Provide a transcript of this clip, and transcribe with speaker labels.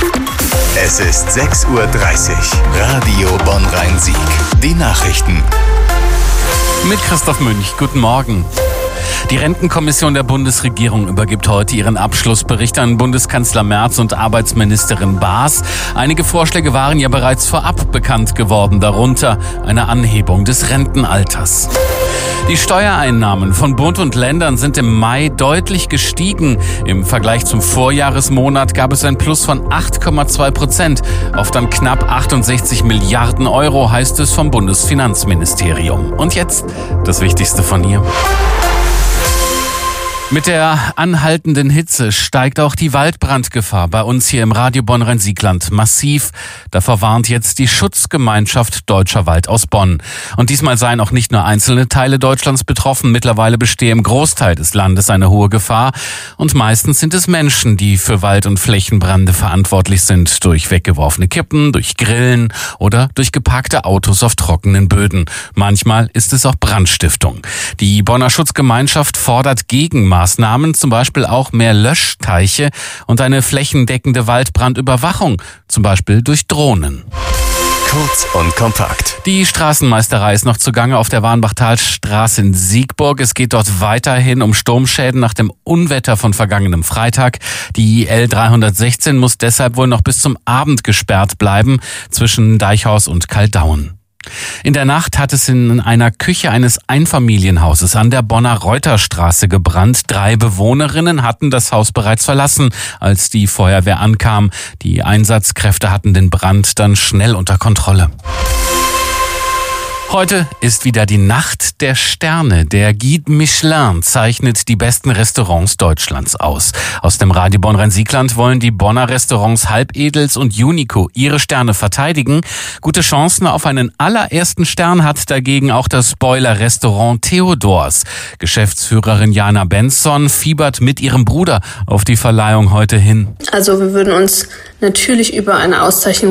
Speaker 1: Es ist 6:30 Uhr. Radio Bonn-Rhein-Sieg. Die Nachrichten.
Speaker 2: Mit Christoph Münch. Guten Morgen. Die Rentenkommission der Bundesregierung übergibt heute ihren Abschlussbericht an Bundeskanzler Merz und Arbeitsministerin Baas. Einige Vorschläge waren ja bereits vorab bekannt geworden, darunter eine Anhebung des Rentenalters. Die Steuereinnahmen von Bund und Ländern sind im Mai deutlich gestiegen. Im Vergleich zum Vorjahresmonat gab es ein Plus von 8,2% auf dann knapp 68 Milliarden Euro, heißt es vom Bundesfinanzministerium. Und jetzt das Wichtigste von hier. Mit der anhaltenden Hitze steigt auch die Waldbrandgefahr bei uns hier im Radio Bonn-Rhein-Siegland massiv. Davor warnt jetzt die Schutzgemeinschaft Deutscher Wald aus Bonn. Und diesmal seien auch nicht nur einzelne Teile Deutschlands betroffen. Mittlerweile bestehe im Großteil des Landes eine hohe Gefahr. Und meistens sind es Menschen, die für Wald- und Flächenbrände verantwortlich sind. Durch weggeworfene Kippen, durch Grillen oder durch geparkte Autos auf trockenen Böden. Manchmal ist es auch Brandstiftung. Die Bonner Schutzgemeinschaft fordert Gegenmaßnahmen, zum Beispiel auch mehr Löschteiche und eine flächendeckende Waldbrandüberwachung, zum Beispiel durch Drohnen.
Speaker 1: Kurz und kompakt.
Speaker 2: Die Straßenmeisterei ist noch zugange auf der Warnbachtalstraße in Siegburg. Es geht dort weiterhin um Sturmschäden nach dem Unwetter von vergangenem Freitag. Die L316 muss deshalb wohl noch bis zum Abend gesperrt bleiben zwischen Deichhaus und Kaldauen. In der Nacht hat es in einer Küche eines Einfamilienhauses an der Bonner Reuterstraße gebrannt. 3 Bewohnerinnen hatten das Haus bereits verlassen, als die Feuerwehr ankam. Die Einsatzkräfte hatten den Brand dann schnell unter Kontrolle. Heute ist wieder die Nacht der Sterne. Der Guide Michelin zeichnet die besten Restaurants Deutschlands aus. Aus dem Radio Bonn-Rhein-Siegland wollen die Bonner Restaurants Halbedels und Unico ihre Sterne verteidigen. Gute Chancen auf einen allerersten Stern hat dagegen auch das Spoiler-Restaurant Theodors. Geschäftsführerin Jana Benson fiebert mit ihrem Bruder auf die Verleihung heute hin.
Speaker 3: Also wir würden uns natürlich über eine Auszeichnung